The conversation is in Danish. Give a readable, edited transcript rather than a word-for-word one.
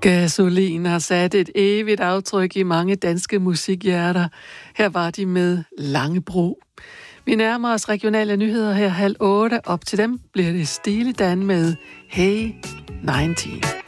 Gasolin har sat et evigt aftryk i mange danske musikhjerter. Her var de med Langebro. Vi nærmer os regionale nyheder her 7:30. Op til dem bliver det Stile Dan med Hey 19.